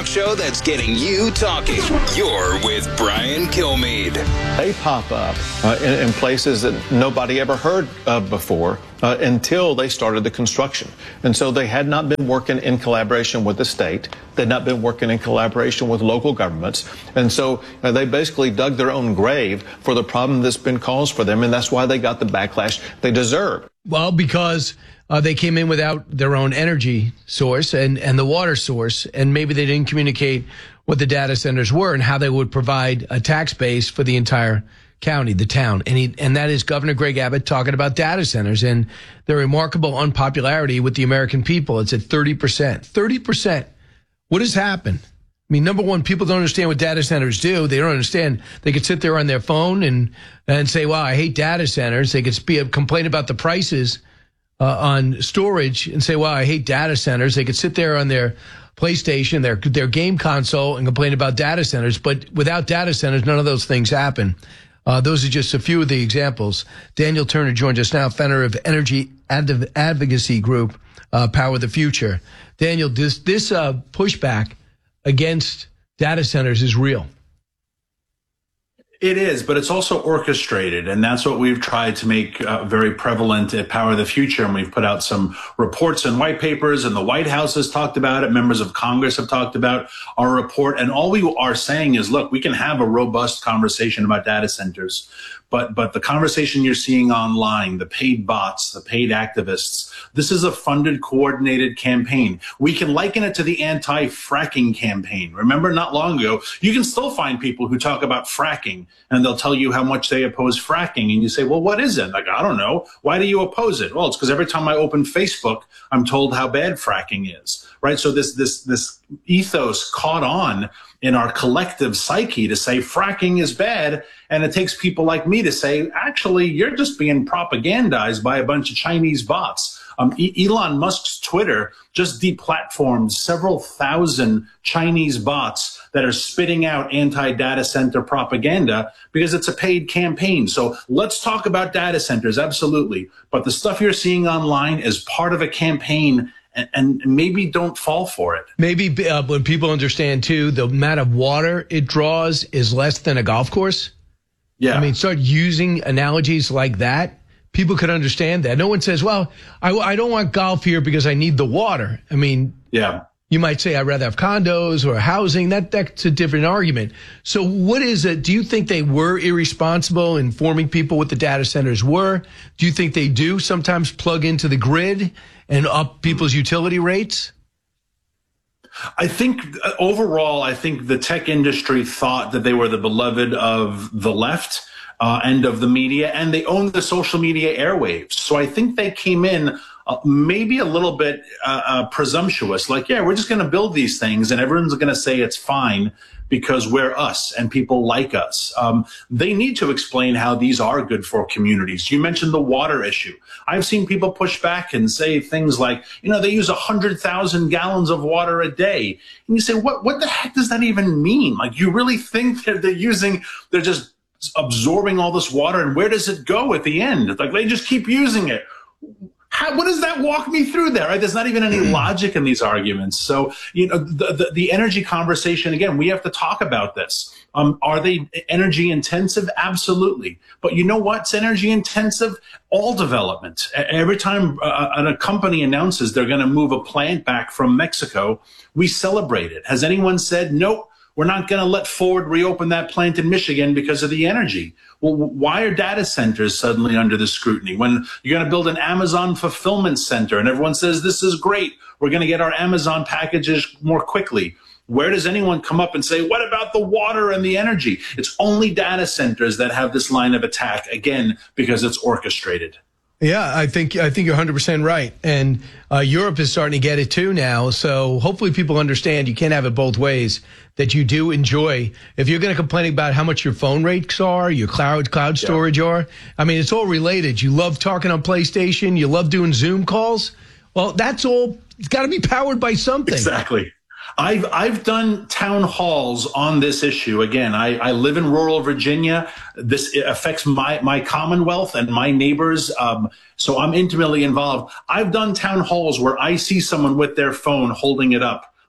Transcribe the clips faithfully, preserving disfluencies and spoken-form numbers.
talk show that's getting you talking. You're with Brian Kilmeade. They pop up uh, in, in places that nobody ever heard of before uh, until they started the construction. And so they had not been working in collaboration with the state. They'd not been working in collaboration with local governments. And so uh, they basically dug their own grave for the problem that's been caused for them. And that's why they got the backlash they deserve. Well, because uh, they came in without their own energy source and, and the water source, and maybe they didn't communicate what the data centers were and how they would provide a tax base for the entire county, the town. And he, and that is Governor Greg Abbott talking about data centers and their remarkable unpopularity with the American people. It's at thirty percent. thirty percent. What has happened? I mean, number one, people don't understand what data centers do. They don't understand. They could sit there on their phone and and say, "Wow, I hate data centers." They could be a complain about the prices uh, on storage and say, "Wow, I hate data centers." They could sit there on their PlayStation, their their game console, and complain about data centers. But without data centers, none of those things happen. Uh, those are just a few of the examples. Daniel Turner joins us now, founder of Energy Adv- Advocacy Group, uh, Power the Future. Daniel, this this uh, pushback against data centers is real. It is, but it's also orchestrated, and that's what we've tried to make uh, very prevalent at Power the Future, and we've put out some reports and white papers, and the White House has talked about it, members of Congress have talked about our report, and all we are saying is, look, we can have a robust conversation about data centers, but but the conversation you're seeing online, the paid bots, the paid activists, this is a funded, coordinated campaign. We can liken it to the anti-fracking campaign. Remember, not long ago, you can still find people who talk about fracking, and they'll tell you how much they oppose fracking. And you say, well, what is it? Like, I don't know. Why do you oppose it? Well, it's because every time I open Facebook, I'm told how bad fracking is, right? So this this this ethos caught on in our collective psyche to say fracking is bad. And it takes people like me to say, actually, you're just being propagandized by a bunch of Chinese bots. Um, e- Elon Musk's Twitter just deplatformed several thousand Chinese bots that are spitting out anti-data center propaganda because it's a paid campaign. So let's talk about data centers, absolutely. But the stuff you're seeing online is part of a campaign, and, and maybe don't fall for it. Maybe uh, when people understand, too, the amount of water it draws is less than a golf course. Yeah. I mean, start using analogies like that. People could understand that. No one says, well, I, I don't want golf here because I need the water. I mean, yeah, you might say I'd rather have condos or housing. That That's a different argument. So what is it? Do you think they were irresponsible in informing people what the data centers were? Do you think they do sometimes plug into the grid and up people's utility rates? I think uh, overall, I think the tech industry thought that they were the beloved of the left uh, and of the media, and they owned the social media airwaves. So I think they came in uh, maybe a little bit uh, uh, presumptuous, like, yeah, we're just going to build these things and everyone's going to say it's fine because we're us and people like us. Um, they need to explain how these are good for communities. You mentioned the water issue. I've seen people push back and say things like, you know, they use one hundred thousand gallons of water a day. And you say, what, what the heck does that even mean? Like, you really think that they're using, they're just absorbing all this water, and where does it go at the end? Like, they just keep using it. How, what does that walk me through there? Right? There's not even any logic in these arguments. So, you know, the, the, the energy conversation, again, we have to talk about this. Um, are they energy intensive? Absolutely. But you know what's energy intensive? All development. Every time uh, a company announces they're going to move a plant back from Mexico, we celebrate it. Has anyone said, nope, we're not going to let Ford reopen that plant in Michigan because of the energy? Well, why are data centers suddenly under the scrutiny? When you're going to build an Amazon fulfillment center and everyone says, this is great, we're going to get our Amazon packages more quickly. Where does anyone come up and say, what about the water and the energy? It's only data centers that have this line of attack, again, because it's orchestrated. Yeah, I think I think you're one hundred percent right. And uh, Europe is starting to get it too now. So hopefully people understand you can't have it both ways, that you do enjoy. If you're going to complain about how much your phone rates are, your cloud cloud storage yeah. are, I mean, it's all related. You love talking on PlayStation. You love doing Zoom calls. Well, that's all. It's got to be powered by something. Exactly. I've I've done town halls on this issue. Again, I, I live in rural Virginia. This affects my, my Commonwealth and my neighbors. Um, so I'm intimately involved. I've done town halls where I see someone with their phone holding it up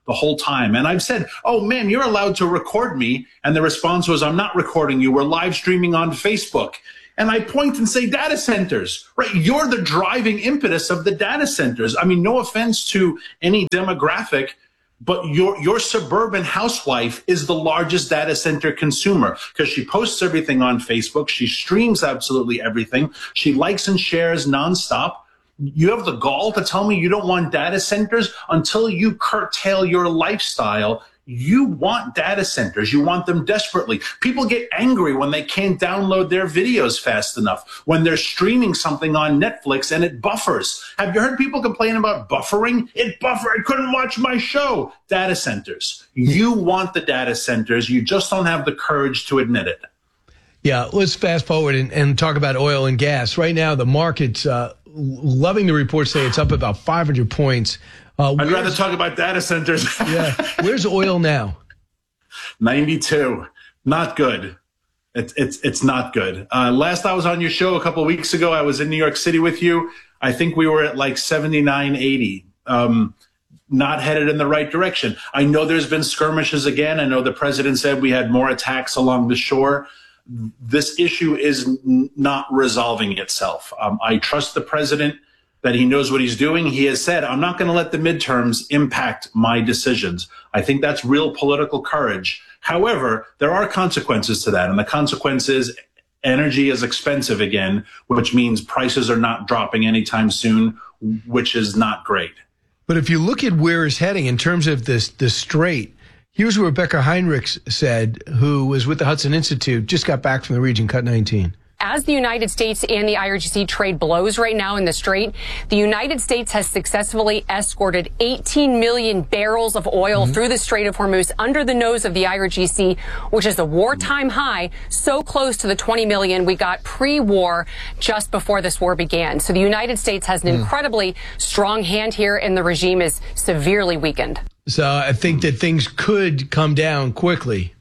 the whole time. And I've said, oh, man, you're allowed to record me. And the response was, I'm not recording you. We're live streaming on Facebook. And I point and say data centers, right? You're the driving impetus of the data centers. I mean, no offense to any demographic, but your your suburban housewife is the largest data center consumer because she posts everything on Facebook. She streams absolutely everything. She likes and shares nonstop. You have the gall to tell me you don't want data centers until you curtail your lifestyle. You want data centers. You want them desperately. People get angry when they can't download their videos fast enough, when they're streaming something on Netflix and it buffers. Have you heard people complain about buffering? It buffered. I couldn't watch my show. Data centers. You want the data centers. You just don't have the courage to admit it. Yeah, let's fast forward and, and talk about oil and gas. Right now, the market's uh, loving the reports say it's up about five hundred points. Uh, I'd rather talk about data centers. Yeah. Where's oil now? ninety-two. Not good. It's it's it's not good. Uh, last I was on your show a couple of weeks ago, I was in New York City with you. I think we were at like seventy-nine, eighty. Um, not headed in the right direction. I know there's been skirmishes again. I know the president said we had more attacks along the shore. This issue is n- not resolving itself. Um, I trust the president that he knows what he's doing. He has said, I'm not going to let the midterms impact my decisions. I think that's real political courage. However, there are consequences to that. And the consequence is energy is expensive again, which means prices are not dropping anytime soon, which is not great. But if you look at where it's heading in terms of this, the strait, here's what Rebecca Heinrichs said, who was with the Hudson Institute, just got back from the region, cut nineteen. As the United States and the I R G C trade blows right now in the Strait, the United States has successfully escorted eighteen million barrels of oil mm-hmm. through the Strait of Hormuz under the nose of the I R G C, which is a wartime high, so close to the twenty million we got pre-war just before this war began. So the United States has an mm. incredibly strong hand here, and the regime is severely weakened. So I think that things could come down quickly.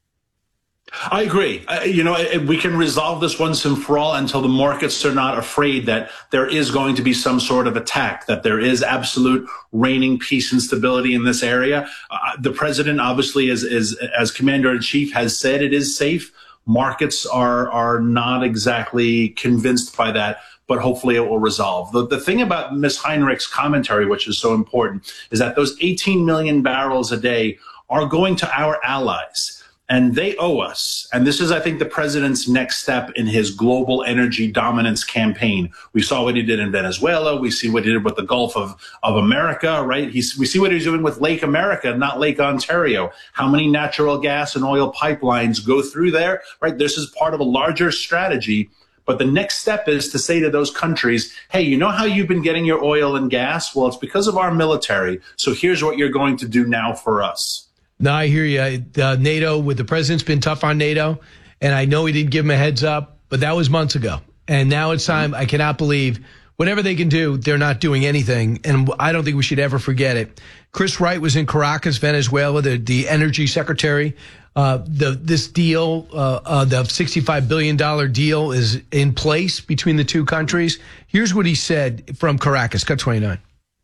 I agree. Uh, you know, we can resolve this once and for all until the markets are not afraid that there is going to be some sort of attack, that there is absolute reigning peace and stability in this area. Uh, the president, obviously, is, is, as commander in chief, has said it is safe. Markets are are not exactly convinced by that, but hopefully it will resolve. The, the thing about Miz Heinrich's commentary, which is so important, is that those eighteen million barrels a day are going to our allies. And they owe us. And this is, I think, the president's next step in his global energy dominance campaign. We saw what he did in Venezuela. We see what he did with the Gulf of, of America, right? He's, we see what he's doing with Lake America, not Lake Ontario. How many natural gas and oil pipelines go through there, right? This is part of a larger strategy. But the next step is to say to those countries, hey, you know how you've been getting your oil and gas? Well, it's because of our military. So here's what you're going to do now for us. No, I hear you. Uh, NATO, with the president's been tough on NATO, and I know he didn't give him a heads up, but that was months ago. And now it's time. I cannot believe whatever they can do, they're not doing anything. And I don't think we should ever forget it. Chris Wright was in Caracas, Venezuela, the, the energy secretary. Uh, the this deal, uh, uh, the sixty-five billion dollars deal is in place between the two countries. Here's what he said from Caracas, cut twenty-nine.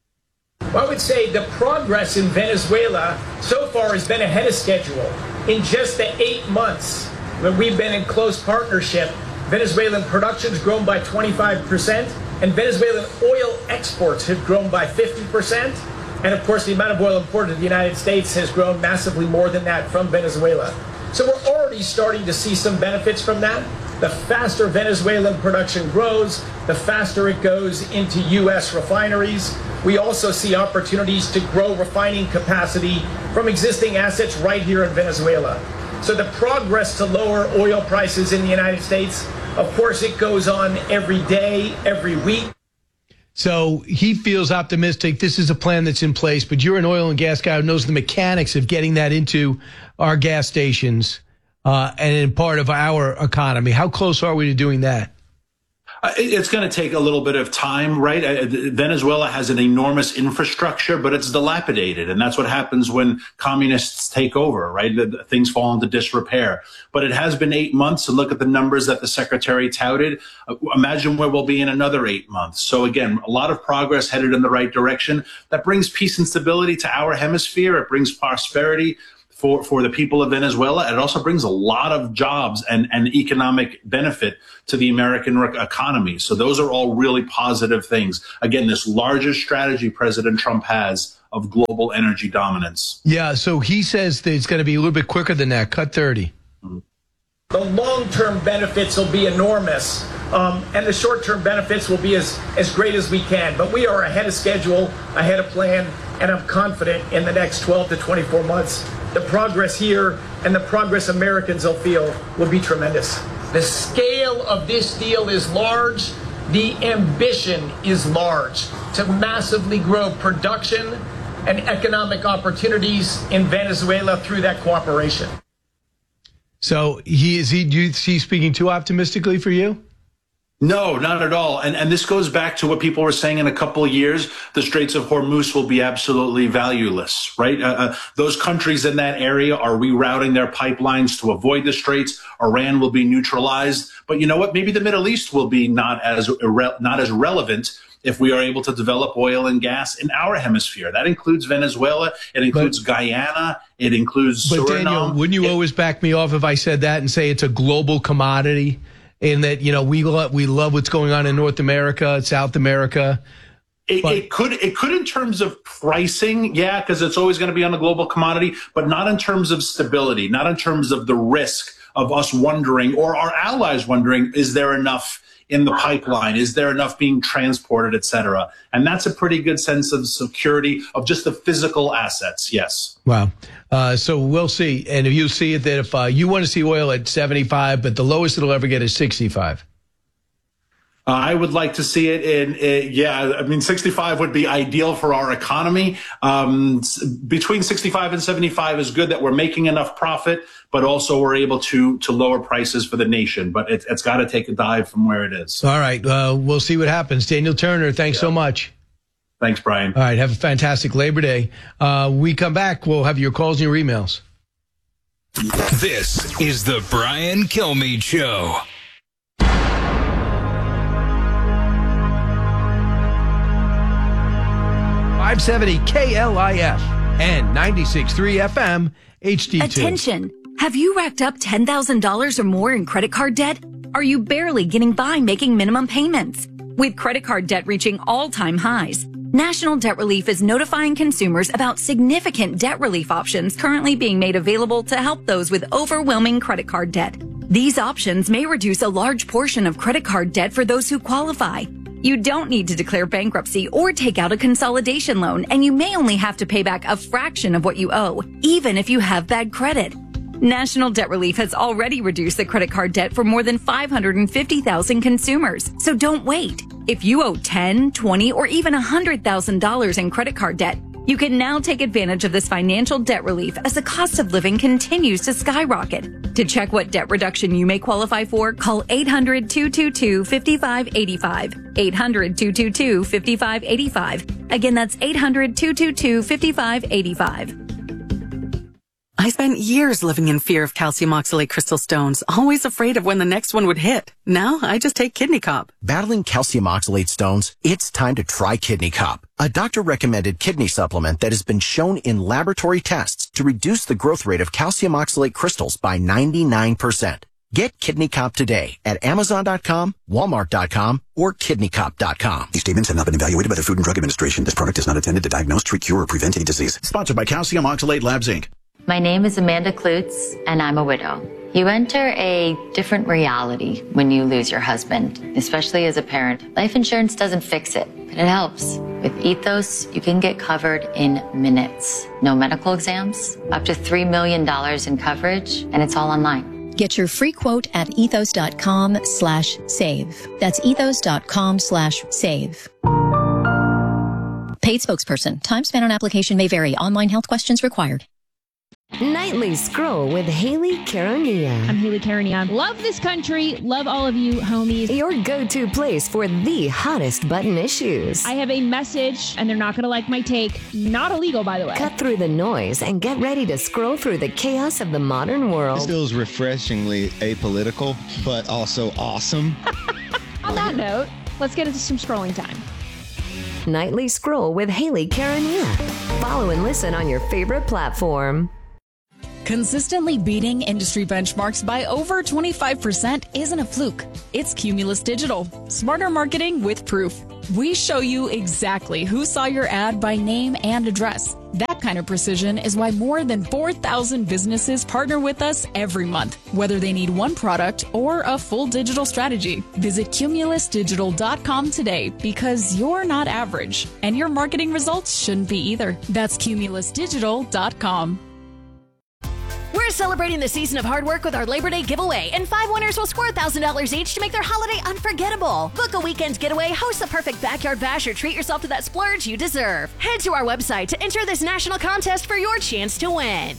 I would say the progress in Venezuela so far has been ahead of schedule. In just the eight months when we've been in close partnership, Venezuelan production has grown by twenty-five percent, and Venezuelan oil exports have grown by fifty percent. And of course, the amount of oil imported to the United States has grown massively more than that from Venezuela. So we're already starting to see some benefits from that. The faster Venezuelan production grows, the faster it goes into U S refineries. We also see opportunities to grow refining capacity from existing assets right here in Venezuela. So the progress to lower oil prices in the United States, of course, it goes on every day, every week. So he feels optimistic. This is a plan that's in place, but you're an oil and gas guy who knows the mechanics of getting that into our gas stations uh, and in part of our economy. How close are we to doing that? Uh, it's going to take a little bit of time, right? Uh, Venezuela has an enormous infrastructure, but it's dilapidated. And that's what happens when communists take over, right? The, the, things fall into disrepair. But it has been eight months. And look at the numbers that the secretary touted. Uh, imagine where we'll be in another eight months. So again, a lot of progress headed in the right direction. That brings peace and stability to our hemisphere. It brings prosperity for, for the people of Venezuela. It also brings a lot of jobs and, and economic benefit to the American economy. So those are all really positive things. Again, this largest strategy President Trump has of global energy dominance. Yeah, so he says that it's going to be a little bit quicker than that, cut thirty. The long-term benefits will be enormous, um, and the short-term benefits will be as, as great as we can. But we are ahead of schedule, ahead of plan, and I'm confident in the next twelve to twenty-four months, the progress here and the progress Americans will feel will be tremendous. The scale of this deal is large. The ambition is large to massively grow production and economic opportunities in Venezuela through that cooperation. So he is he, do you, is he speaking too optimistically for you? No, not at all. And and this goes back to what people were saying in a couple of years. The Straits of Hormuz will be absolutely valueless, right? Uh, uh, those countries in that area are rerouting their pipelines to avoid the Straits. Iran will be neutralized. But you know what? Maybe the Middle East will be not as irre- not as relevant if we are able to develop oil and gas in our hemisphere. That includes Venezuela. It includes but, Guyana. It includes but Suriname. But Daniel, wouldn't you it, always back me off if I said that and say it's a global commodity? And that, you know, we love, we love what's going on in North America, South America. It, it could, it could in terms of pricing, yeah, because it's always going to be on a global commodity, but not in terms of stability, not in terms of the risk of us wondering or our allies wondering, is there enough in the pipeline? Is there enough being transported, et cetera? And that's a pretty good sense of security of just the physical assets. Yes. Wow. Uh, so we'll see. And if you see it that if uh, you want to see oil at seventy-five, but the lowest it'll ever get is sixty-five. Uh, I would like to see it in, uh, yeah, I mean, sixty-five would be ideal for our economy. Um, between sixty-five and seventy-five is good that we're making enough profit, but also we're able to to lower prices for the nation. But it, it's got to take a dive from where it is. All right. Uh, we'll see what happens. Daniel Turner, thanks yeah. so much. Thanks, Brian. All right. Have a fantastic Labor Day. Uh, we come back. We'll have your calls and your emails. This is the Brian Kilmeade Show. five seventy K L I F and ninety-six point three F M H D two. Attention! Have you racked up ten thousand dollars or more in credit card debt? Are you barely getting by making minimum payments? With credit card debt reaching all-time highs, National Debt Relief is notifying consumers about significant debt relief options currently being made available to help those with overwhelming credit card debt. These options may reduce a large portion of credit card debt for those who qualify. You don't need to declare bankruptcy or take out a consolidation loan, and you may only have to pay back a fraction of what you owe, even if you have bad credit. National Debt Relief has already reduced the credit card debt for more than five hundred fifty thousand consumers, so don't wait. If you owe ten thousand dollars, twenty thousand dollars, or even one hundred thousand dollars in credit card debt, you can now take advantage of this financial debt relief as the cost of living continues to skyrocket. To check what debt reduction you may qualify for, call eight hundred, two two two, five five eight five, eight hundred, two two two, five five eight five. Again, that's eight hundred, two two two, five five eight five. I spent years living in fear of calcium oxalate crystal stones, always afraid of when the next one would hit. Now I just take Kidney Cop. Battling calcium oxalate stones? It's time to try Kidney Cop, a doctor-recommended kidney supplement that has been shown in laboratory tests to reduce the growth rate of calcium oxalate crystals by ninety-nine percent. Get Kidney Cop today at Amazon dot com, Walmart dot com, or Kidney Cop dot com. These statements have not been evaluated by the Food and Drug Administration. This product is not intended to diagnose, treat, cure, or prevent any disease. Sponsored by Calcium Oxalate Labs, Incorporated. My name is Amanda Klutz, and I'm a widow. You enter a different reality when you lose your husband, especially as a parent. Life insurance doesn't fix it, but it helps. With Ethos, you can get covered in minutes. No medical exams, up to three million dollars in coverage, and it's all online. Get your free quote at ethos dot com slash save. That's ethos dot com slash save. Paid spokesperson. Time spent on application may vary. Online health questions required. Nightly Scroll with Haley Caronia. I'm Haley Caronia. Love this country. Love all of you, homies. Your go-to place for the hottest button issues. I have a message, and they're not going to like my take. Not illegal, by the way. Cut through the noise and get ready to scroll through the chaos of the modern world. This feels refreshingly apolitical, but also awesome. On that note, let's get into some scrolling time. Nightly Scroll with Haley Caronia. Follow and listen on your favorite platform. Consistently beating industry benchmarks by over twenty-five percent isn't a fluke. It's Cumulus Digital. Smarter marketing with proof. We show you exactly who saw your ad by name and address. That kind of precision is why more than four thousand businesses partner with us every month, whether they need one product or a full digital strategy. Visit cumulus digital dot com today because you're not average, and your marketing results shouldn't be either. That's cumulus digital dot com. We're celebrating the season of hard work with our Labor Day giveaway, and five winners will score one thousand dollars each to make their holiday unforgettable. Book a weekend getaway, host the perfect backyard bash, or treat yourself to that splurge you deserve. Head to our website to enter this national contest for your chance to win.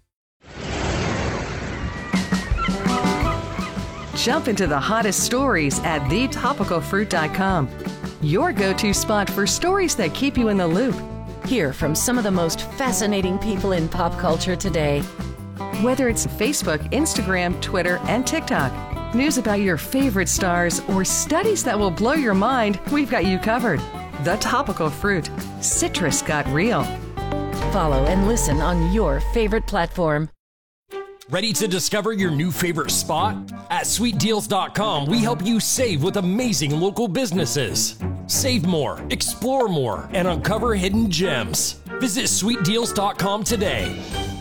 Jump into the hottest stories at the topical fruit dot com. Your go-to spot for stories that keep you in the loop. Hear from some of the most fascinating people in pop culture today. Whether it's Facebook, Instagram, Twitter, and TikTok, news about your favorite stars, or studies that will blow your mind, we've got you covered. The Topical Fruit. Citrus got real. Follow and listen on your favorite platform. Ready to discover your new favorite spot? At sweet deals dot com, we help you save with amazing local businesses. Save more, explore more, and uncover hidden gems. Visit sweet deals dot com today.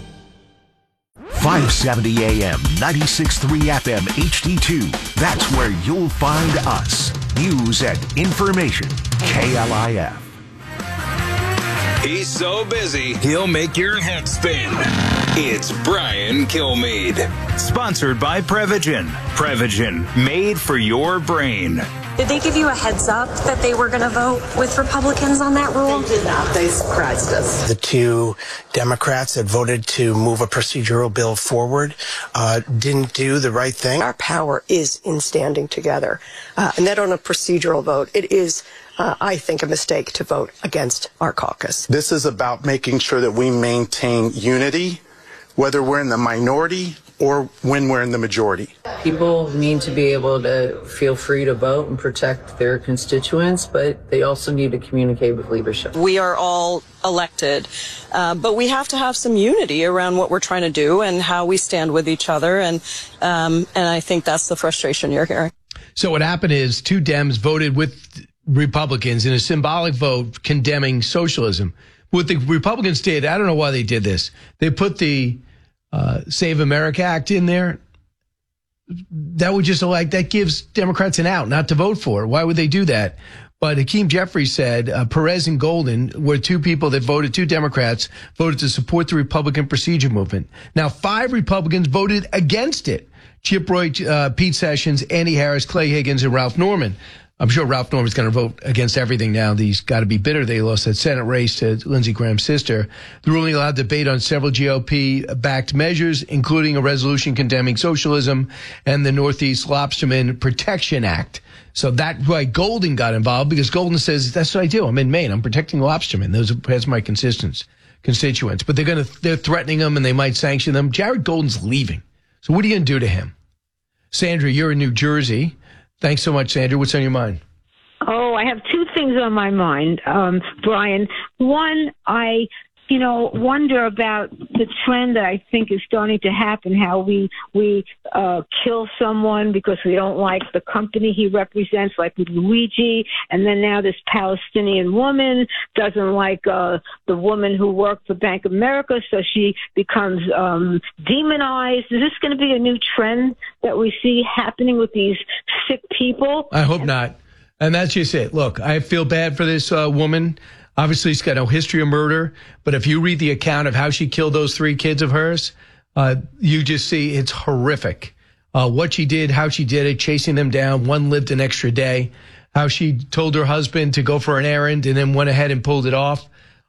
five seventy A M, ninety-six point three F M H D two. That's where you'll find us. News and information. K L I F. He's so busy, he'll make your head spin. It's Brian Kilmeade. Sponsored by Prevagen. Prevagen, made for your brain. Did they give you a heads up that they were going to vote with Republicans on that rule? They did not. They surprised us. The two Democrats that voted to move a procedural bill forward uh, didn't do the right thing. Our power is in standing together. Uh, and that on a procedural vote, it is, uh, I think, a mistake to vote against our caucus. This is about making sure that we maintain unity, whether we're in the minority or when we're in the majority. People need to be able to feel free to vote and protect their constituents, but they also need to communicate with leadership. We are all elected, uh, but we have to have some unity around what we're trying to do and how we stand with each other, and um, and I think that's the frustration you're hearing. So what happened is two Dems voted with Republicans in a symbolic vote condemning socialism. What the Republicans did, I don't know why they did this. They put the Uh, Save America Act in there. That would just like that gives Democrats an out not to vote for it. Why would they do that? But Hakeem Jeffries said uh, Perez and Golden were two people that voted, two Democrats voted to support the Republican procedure movement. Now, five Republicans voted against it. Chip Roy, uh, Pete Sessions, Andy Harris, Clay Higgins, and Ralph Norman. I'm sure Ralph Norman's going to vote against everything now. He's got to be bitter they lost that Senate race to Lindsey Graham's sister. The ruling allowed debate on several G O P-backed measures, including a resolution condemning socialism and the Northeast Lobsterman Protection Act. So that's why Golden got involved, because Golden says, that's what I do. I'm in Maine. I'm protecting lobstermen. Those are that's my constituents. constituents. But they're going to they're threatening them, and they might sanction them. Jared Golden's leaving. So what are you going to do to him? Sandra, you're in New Jersey. Thanks so much, Sandra. What's on your mind? Oh, I have two things on my mind, um, Brian. One, I, you know, wonder about the trend that I think is starting to happen, how we we uh, kill someone because we don't like the company he represents, like with Luigi, and then now this Palestinian woman doesn't like uh, the woman who worked for Bank of America, so she becomes um, demonized. Is this going to be a new trend that we see happening with these sick people? I hope not. And that's just it. Look, I feel bad for this uh, woman. Obviously, she's got no history of murder. But if you read the account of how she killed those three kids of hers, uh, you just see it's horrific. Uh, what she did, how she did it, chasing them down. One lived an extra day. How she told her husband to go for an errand and then went ahead and pulled it off.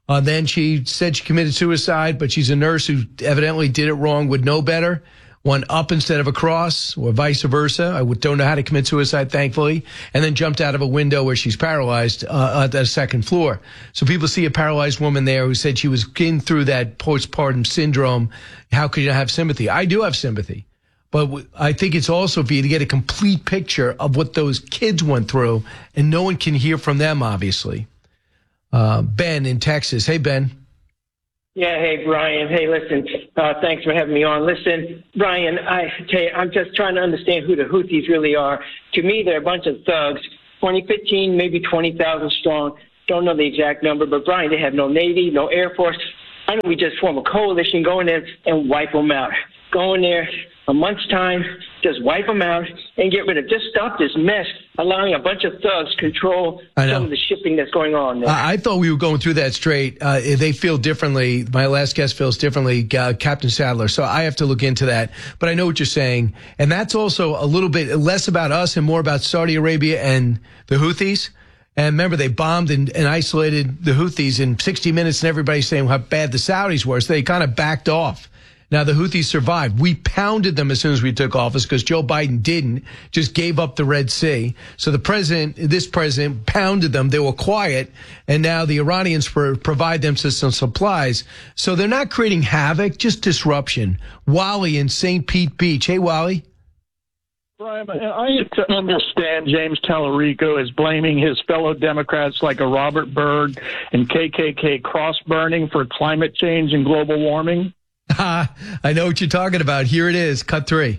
Uh, then she said she committed suicide, but she's a nurse who evidently did it wrong, would know better, went up instead of across, or vice versa. I would- don't know how to commit suicide, thankfully, and then jumped out of a window where she's paralyzed uh, at the second floor. So people see a paralyzed woman there who said she was getting through that postpartum syndrome. How could you have sympathy? I do have sympathy. But w- I think it's also for you to get a complete picture of what those kids went through, and no one can hear from them, obviously. Uh, Ben in Texas. Hey, Ben. Yeah, hey, Brian. Hey, listen, uh, thanks for having me on. Listen, Brian, I tell you, I'm just trying to understand who the Houthis really are. To me, they're a bunch of thugs, twenty fifteen, maybe twenty thousand strong. Don't know the exact number, but Brian, they have no Navy, no Air Force. I know we just form a coalition, go in there and wipe them out. Go in there a month's time, just wipe them out and get rid of, just stop this mess, allowing a bunch of thugs control some of the shipping that's going on there. I, I thought we were going through that straight. Uh, they feel differently. My last guest feels differently, uh, Captain Sadler. So I have to look into that. But I know what you're saying. And that's also a little bit less about us and more about Saudi Arabia and the Houthis. And remember, they bombed and, and isolated the Houthis in sixty minutes, and everybody's saying how bad the Saudis were. So they kind of backed off. Now, the Houthis survived. We pounded them as soon as we took office because Joe Biden didn't, just gave up the Red Sea. So the president, this president, pounded them. They were quiet. And now the Iranians pro- provide them with some supplies. So they're not creating havoc, just disruption. Wally in Saint Pete Beach. Hey, Wally. Brian, I need to understand James Tallarico is blaming his fellow Democrats like a Robert Byrd and K K K cross-burning for climate change and global warming. I know what you're talking about. Here it is, cut three.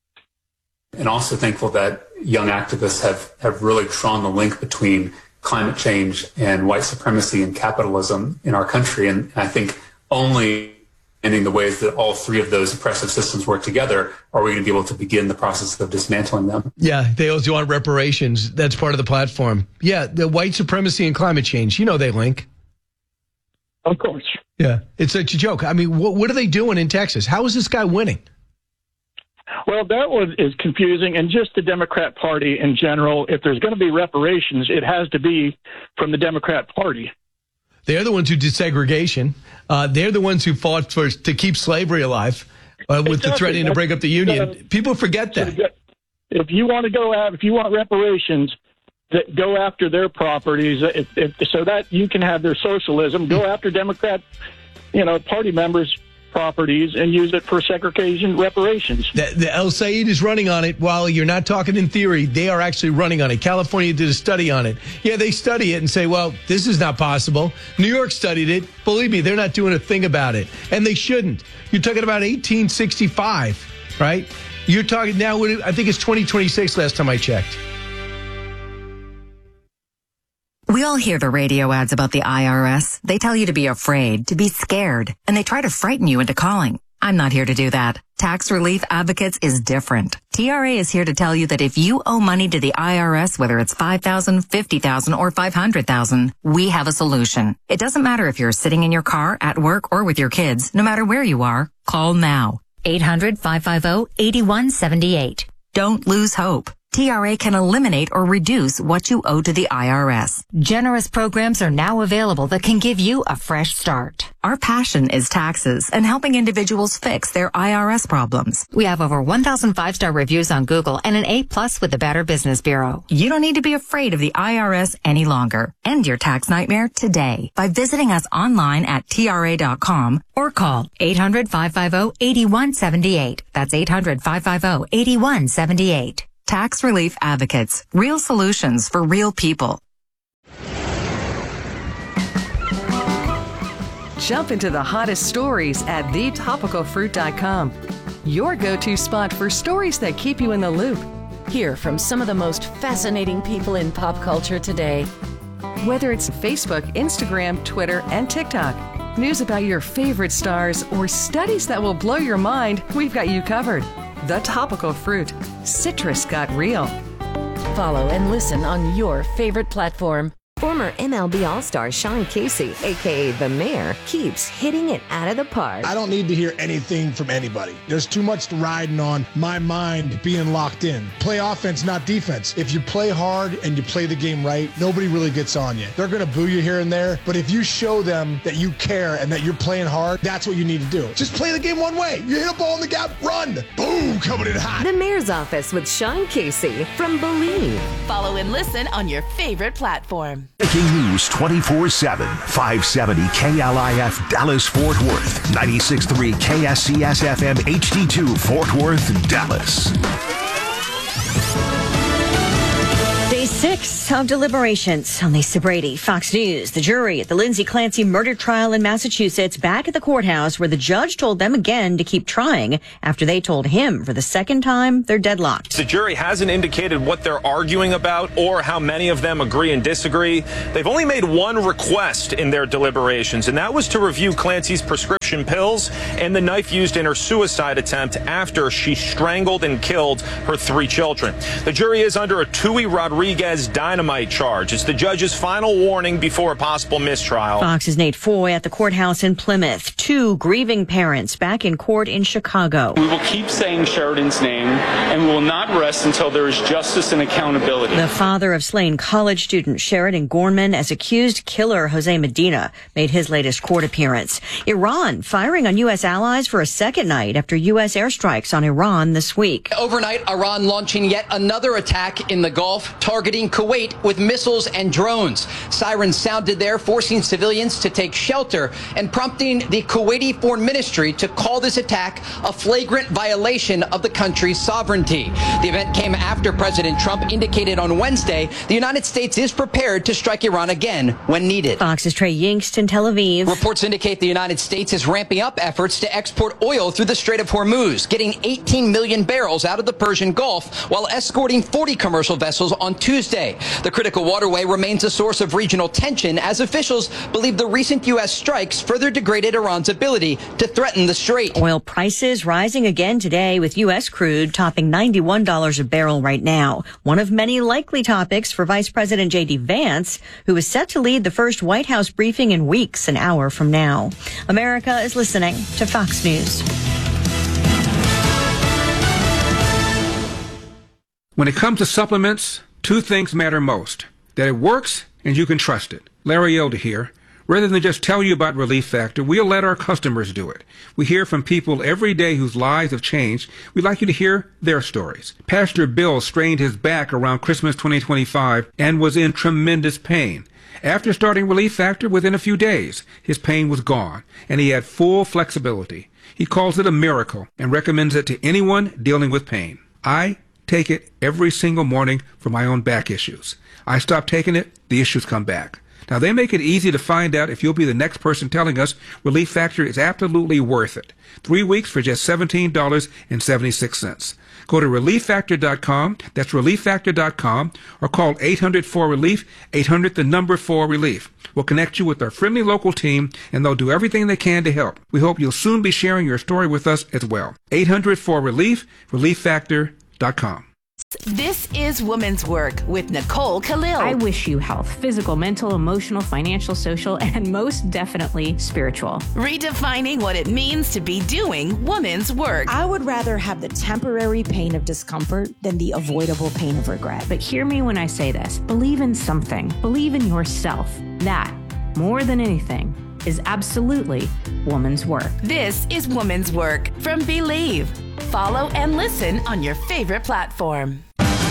And also thankful that young activists have, have really drawn the link between climate change and white supremacy and capitalism in our country. And I think only in the ways that all three of those oppressive systems work together are we going to be able to begin the process of dismantling them. Yeah, they also want reparations. That's part of the platform. Yeah, the white supremacy and climate change, you know they link. Of course. Yeah, it's such a joke. I mean, what, what are they doing in Texas? How is this guy winning? Well, that one is confusing, and just the Democrat Party in general, if there's going to be reparations, it has to be from the Democrat Party. They're the ones who did segregation. Uh, they're the ones who fought for to keep slavery alive uh, with exactly. the threatening to break up the Union. Uh, People forget that. If you want to go out, if you want reparations, that go after their properties, if, if, so that you can have their socialism. Go after Democrat, you know, party members' properties and use it for segregation reparations. The, the El Said is running on it. While you're not talking in theory, they are actually running on it. California did a study on it. Yeah, they study it and say, well, this is not possible. New York studied it. Believe me, they're not doing a thing about it. And they shouldn't. You're talking about eighteen sixty-five, right? You're talking now, I think it's twenty twenty-six last time I checked. We all hear the radio ads about the I R S. They tell you to be afraid, to be scared, and they try to frighten you into calling. I'm not here to do that. Tax Relief Advocates is different. T R A is here to tell you that if you owe money to the I R S, whether it's five thousand dollars, fifty thousand dollars, or five hundred thousand dollars, we have a solution. It doesn't matter if you're sitting in your car, at work, or with your kids. No matter where you are, call now. eight hundred, five five zero, eight one seven eight. Don't lose hope. T R A can eliminate or reduce what you owe to the I R S. Generous programs are now available that can give you a fresh start. Our passion is taxes and helping individuals fix their I R S problems. We have over one thousand five-star reviews on Google and an A plus with the Better Business Bureau. You don't need to be afraid of the I R S any longer. End your tax nightmare today by visiting us online at T R A dot com or call eight hundred, five five zero, eight one seven eight. That's eight hundred, five five zero, eight one seven eight. Tax Relief Advocates. Real solutions for real people. Jump into the hottest stories at the topical fruit dot com. Your go-to spot for stories that keep you in the loop. Hear from some of the most fascinating people in pop culture today. Whether it's Facebook, Instagram, Twitter, and TikTok, news about your favorite stars, or studies that will blow your mind, we've got you covered. The Topical Fruit. Citrus got real. Follow and listen on your favorite platform. Former M L B All-Star Sean Casey, a k a. The Mayor, keeps hitting it out of the park. I don't need to hear anything from anybody. There's too much riding on my mind being locked in. Play offense, not defense. If you play hard and you play the game right, nobody really gets on you. They're going to boo you here and there, but if you show them that you care and that you're playing hard, that's what you need to do. Just play the game one way. You hit a ball in the gap, run. Boom, coming in hot. The Mayor's Office with Sean Casey from Believe. Follow and listen on your favorite platform. Breaking news twenty-four seven, five seventy K L I F Dallas Fort Worth, ninety-six point three K S C S F M H D two Fort Worth, Dallas. Day six of deliberations. I'm Lisa Brady, Fox News. The jury at the Lindsay Clancy murder trial in Massachusetts back at the courthouse where the judge told them again to keep trying after they told him for the second time they're deadlocked. The jury hasn't indicated what they're arguing about or how many of them agree and disagree. They've only made one request in their deliberations, and that was to review Clancy's prescription pills and the knife used in her suicide attempt after she strangled and killed her three children. The jury is under a Tui Rodriguez dynamite charge. It's the judge's final warning before a possible mistrial. Fox's Nate Foy at the courthouse in Plymouth. Two grieving parents back in court in Chicago. We will keep saying Sheridan's name and we will not rest until there is justice and accountability. The father of slain college student Sheridan Gorman as accused killer Jose Medina made his latest court appearance. Iran firing on U S allies for a second night after U S airstrikes on Iran this week. Overnight, Iran launching yet another attack in the Gulf, targeting Kuwait with missiles and drones. Sirens sounded there, forcing civilians to take shelter and prompting the Kuwaiti Foreign Ministry to call this attack a flagrant violation of the country's sovereignty. The event came after President Trump indicated on Wednesday the United States is prepared to strike Iran again when needed. Fox's Trey Yingst in Tel Aviv. Reports indicate the United States is ramping up efforts to export oil through the Strait of Hormuz, getting eighteen million barrels out of the Persian Gulf while escorting forty commercial vessels on Tuesday. The critical waterway remains a source of regional tension as officials believe the recent U S strikes further degraded Iran's ability to threaten the strait. Oil prices rising again today with U S crude topping ninety-one dollars a barrel right now. One of many likely topics for Vice President J D Vance, who is set to lead the first White House briefing in weeks, an hour from now. America is listening to Fox News. When it comes to supplements, two things matter most: that it works and you can trust it. Larry Elder here. Rather than just tell you about Relief Factor, we'll let our customers do it. We hear from people every day whose lives have changed. We'd like you to hear their stories. Pastor Bill strained his back around Christmas twenty twenty-five and was in tremendous pain. After starting Relief Factor, within a few days, his pain was gone, and he had full flexibility. He calls it a miracle and recommends it to anyone dealing with pain. I take it every single morning for my own back issues. I stop taking it, the issues come back. Now, they make it easy to find out if you'll be the next person telling us Relief Factor is absolutely worth it. Three weeks for just seventeen dollars and seventy-six cents. Go to relief factor dot com, that's relief factor dot com, or call eight hundred four relief, eight hundred the number four relief. We'll connect you with our friendly local team, and they'll do everything they can to help. We hope you'll soon be sharing your story with us as well. eight hundred four relief, relief factor dot com. This is Women's Work with Nicole Khalil. I wish you health, physical, mental, emotional, financial, social, and most definitely spiritual. Redefining what it means to be doing women's work. I would rather have the temporary pain of discomfort than the avoidable pain of regret. But hear me when I say this. Believe in something. Believe in yourself. That, more than anything, is absolutely woman's work. This is Woman's Work from Believe. Follow and listen on your favorite platform.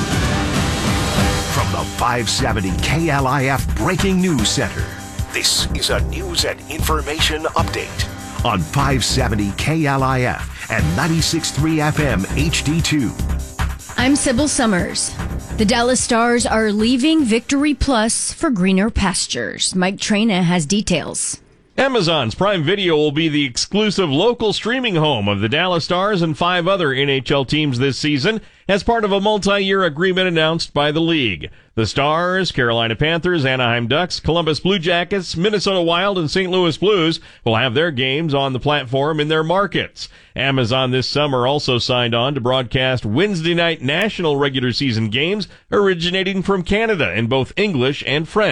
From the five seventy K L I F Breaking News Center, this is a news and information update on five seventy K L I F and ninety-six point three F M H D two. I'm Sybil Summers. The Dallas Stars are leaving Victory Plus for greener pastures. Mike Traina has details. Amazon's Prime Video will be the exclusive local streaming home of the Dallas Stars and five other N H L teams this season as part of a multi-year agreement announced by the league. The Stars, Carolina Panthers, Anaheim Ducks, Columbus Blue Jackets, Minnesota Wild, and Saint Louis Blues will have their games on the platform in their markets. Amazon this summer also signed on to broadcast Wednesday night national regular season games originating from Canada in both English and French.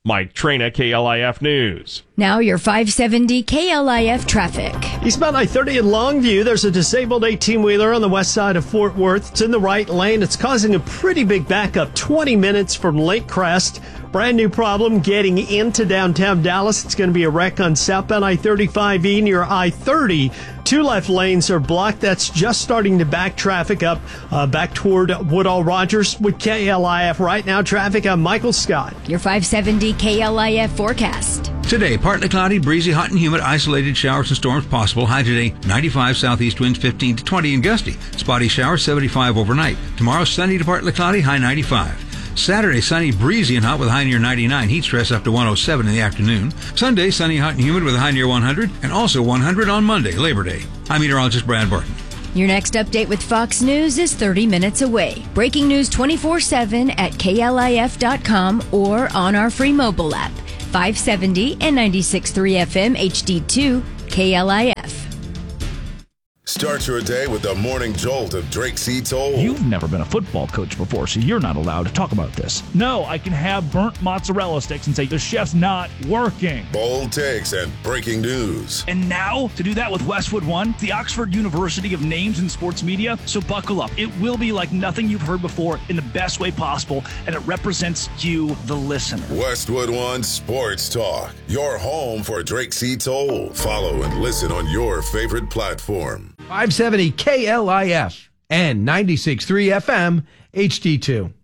Mike Traina, K L I F News. Now your five seventy K L I F traffic. Eastbound I thirty in Longview, there's a disabled eighteen-wheeler on the west side of Fort Worth. It's in the right lane. It's causing a pretty big backup, twenty minutes from Lake Crest. Brand new problem getting into downtown Dallas. It's going to be a wreck on southbound I thirty-five E near I thirty. Two left lanes are blocked. That's just starting to back traffic up uh, back toward Woodall Rogers with K L I F. Right now, traffic on Michael Scott. Your five seventy K L I F forecast. Today, partly cloudy, breezy, hot and humid, isolated showers and storms possible. High today, ninety-five, southeast winds fifteen to twenty and gusty. Spotty showers, seventy-five overnight. Tomorrow, sunny to partly cloudy, high ninety-five. Saturday, sunny, breezy, and hot with a high near ninety-nine. Heat stress up to one oh seven in the afternoon. Sunday, sunny, hot, and humid with a high near one hundred. And also one hundred on Monday, Labor Day. I'm meteorologist Brad Barton. Your next update with Fox News is thirty minutes away. Breaking news twenty-four seven at K L I F dot com or on our free mobile app. five seventy and ninety-six point three F M H D two, K L I F. Start your day with the morning jolt of Drake C. Toll. You've never been a football coach before, so you're not allowed to talk about this. No, I can have burnt mozzarella sticks and say the chef's not working. Bold takes and breaking news. And now, to do that with Westwood One, the Oxford University of Names in Sports Media. So buckle up. It will be like nothing you've heard before in the best way possible, and it represents you, the listener. Westwood One Sports Talk, your home for Drake C. Toll. Follow and listen on your favorite platform. five seventy K L I F and ninety-six point three F M H D two.